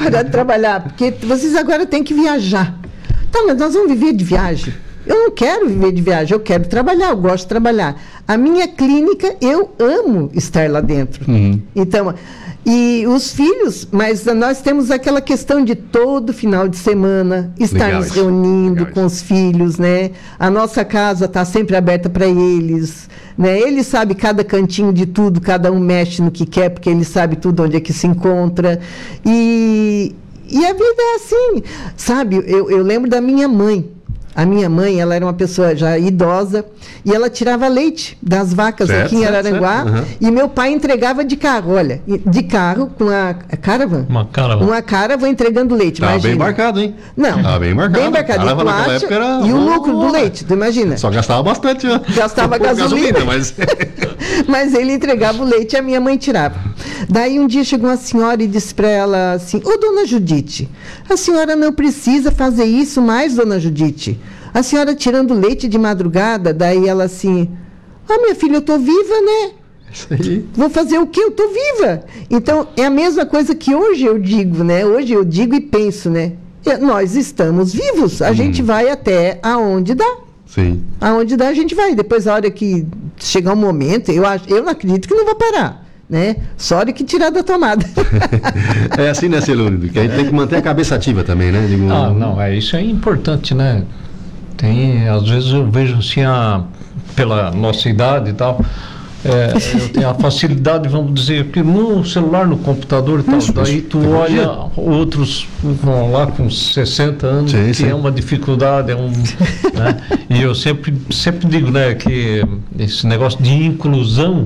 parar de trabalhar, porque vocês agora têm que viajar. Tá, mas nós vamos viver de viagem. Eu não quero viver de viagem, eu quero trabalhar, eu gosto de trabalhar. A minha clínica, eu amo estar lá dentro. Então, e os filhos, mas nós temos aquela questão de todo final de semana estar nos reunindo com os filhos, né? A nossa casa está sempre aberta para eles, né? Eles sabem cada cantinho de tudo, cada um mexe no que quer, porque ele sabe tudo onde é que se encontra. E a vida é assim, sabe? Eu lembro da minha mãe. A minha mãe, ela era uma pessoa já idosa e ela tirava leite das vacas aqui em Araranguá e meu pai entregava de carro, olha, de carro com a caravan. Uma caravan entregando leite. Tá bem marcado, hein? Não. Tá bem marcado. Bem marcado. E o lucro do leite, tu imagina? Só gastava bastante, né? Gastava gasolina, mas... mas ele entregava o leite e a minha mãe tirava. Daí um dia chegou uma senhora e disse para ela assim: ô dona Judite, a senhora não precisa fazer isso mais, dona Judite. A senhora tirando leite de madrugada. Daí ela assim: minha filha, eu tô viva, né? Isso aí. Vou fazer o quê? Eu tô viva. Então, é a mesma coisa que hoje eu digo, né? Hoje eu digo e penso, né? Nós estamos vivos. A gente vai até aonde dá. Sim. Aonde dá, a gente vai. Depois, a hora que chegar um momento, eu não acredito que não vou parar, né? Só hora que tirar da tomada. É assim, né, Celúnido? Que a gente tem que manter a cabeça ativa também, né? Isso é importante, né? Às vezes eu vejo assim, pela nossa idade e tal, eu tenho a facilidade, vamos dizer, que no celular, no computador e tal, daí tu olha outros vão lá com 60 anos, que é uma dificuldade, né? E eu sempre digo, né, que esse negócio de inclusão,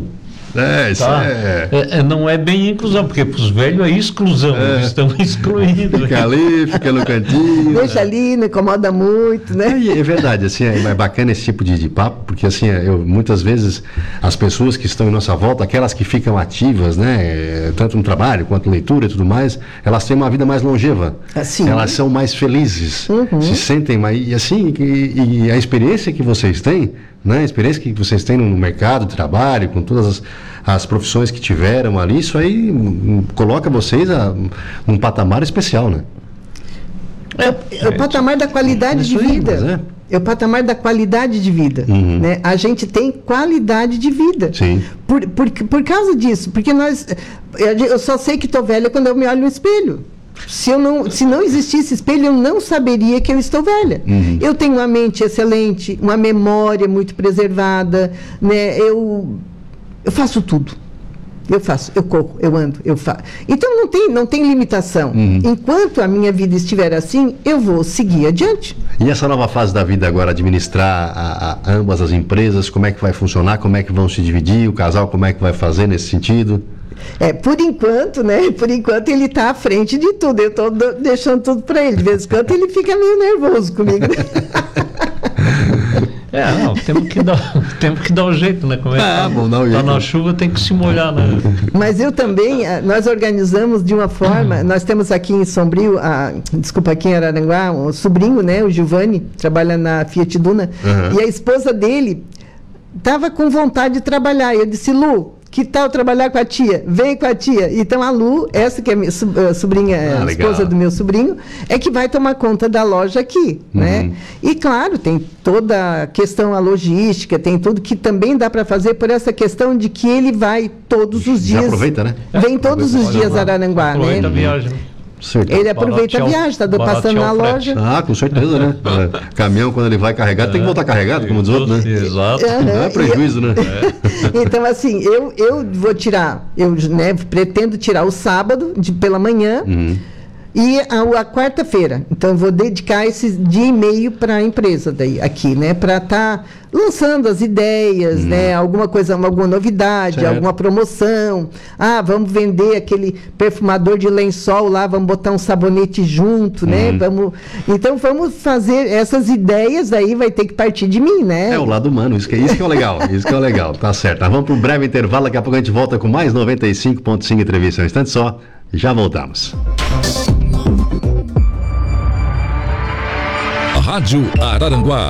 não é bem inclusão, porque para os velhos é exclusão, eles estão excluídos. Fica ali, fica no cantinho. Deixa ali, não incomoda muito, né? É verdade, assim, é bacana esse tipo de papo, porque assim, muitas vezes as pessoas que estão em nossa volta, aquelas que ficam ativas, né, tanto no trabalho quanto leitura e tudo mais, elas têm uma vida mais longeva. Assim. Elas são mais felizes, se sentem mais, e assim, e a experiência que vocês têm, né, a experiência que vocês têm no mercado de trabalho, com todas as profissões que tiveram ali, isso aí coloca vocês num patamar especial, né? É o patamar da qualidade de vida. É o patamar da qualidade de vida. Né? A gente tem qualidade de vida. Sim. Por causa disso, porque eu só sei que estou velha quando eu me olho no espelho. Se não existisse espelho, eu não saberia que eu estou velha. Eu tenho uma mente excelente, uma memória muito preservada, né? Eu faço tudo. Eu corro, eu ando, eu faço. Então não tem limitação. Enquanto a minha vida estiver assim, eu vou seguir adiante. E essa nova fase da vida agora, administrar ambas as empresas, como é que vai funcionar, como é que vão se dividir, o casal como é que vai fazer nesse sentido? Por enquanto, né? Por enquanto ele está à frente de tudo. Eu estou deixando tudo para ele. De vez em quando ele fica meio nervoso comigo. Temos que dar um jeito, né? Como tá na chuva, tem que se molhar, né? Mas eu também, nós organizamos de uma forma, nós temos aqui em Sombrio, aqui em Araranguá, um sobrinho, né? O Giovanni, trabalha na Fiat Duna, e a esposa dele estava com vontade de trabalhar. Eu disse: Lu, que tal trabalhar com a tia? Vem com a tia. Então a Lu, essa que é minha sobrinha, a esposa do meu sobrinho, é que vai tomar conta da loja aqui, né? E claro, tem toda a questão, a logística, tem tudo que também dá para fazer por essa questão de que ele vai todos os dias. Já aproveita, né? Vem todos os dias a Araranguá, né? Aproveita a viagem. Ele aproveita a viagem, está passando na loja. Com certeza, né? Caminhão, quando ele vai carregado, tem que voltar carregado, como diz outro, né? Exato. Não é prejuízo, né? Então, assim, eu vou tirar, pretendo tirar o sábado pela manhã e a quarta-feira. Então, eu vou dedicar esse dia e meio para a empresa aqui, né? Para estar lançando as ideias, né? Alguma novidade, alguma promoção. Vamos vender aquele perfumador de lençol lá, vamos botar um sabonete junto, né? Então, vamos fazer essas ideias, aí vai ter que partir de mim, né? É o lado humano, isso que é legal, isso que é legal, tá certo. Vamos para um breve intervalo, daqui a pouco a gente volta com mais 95.5 Entrevista. Um instante só, já voltamos. Rádio Araranguá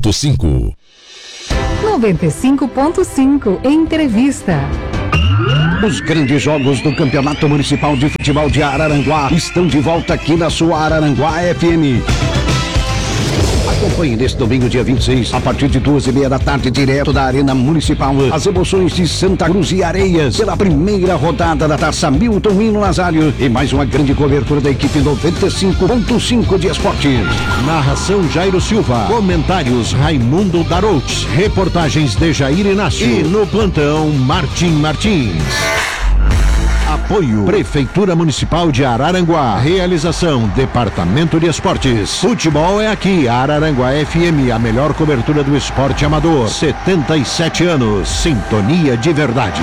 95.5. 95.5 Entrevista. Os grandes jogos do Campeonato Municipal de Futebol de Araranguá estão de volta aqui na sua Araranguá FM. Acompanhe neste domingo, dia 26, a partir de 2:30 da tarde, direto da Arena Municipal, as emoções de Santa Cruz e Areias, pela primeira rodada da Taça Milton Hino Nazário e mais uma grande cobertura da equipe 95.5 de esportes. Narração Jairo Silva, comentários Raimundo Darouts, reportagens de Jair Inácio e no plantão Martim Martins. Apoio Prefeitura Municipal de Araranguá. Realização Departamento de Esportes. Futebol é aqui, Araranguá FM, a melhor cobertura do esporte amador. 77 anos, sintonia de verdade.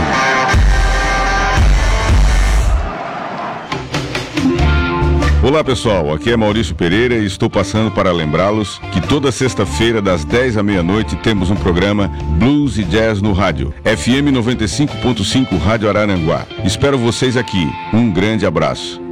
Olá pessoal, aqui é Maurício Pereira e estou passando para lembrá-los que toda sexta-feira das 10 à meia-noite temos um programa Blues e Jazz no rádio, FM 95.5 Rádio Araranguá. Espero vocês aqui, um grande abraço.